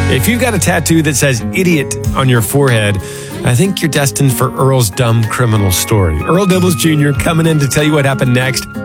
If you've got a tattoo that says idiot on your forehead, I think you're destined for Earl's dumb criminal story. Earl Dibbles Jr. coming in to tell you what happened next.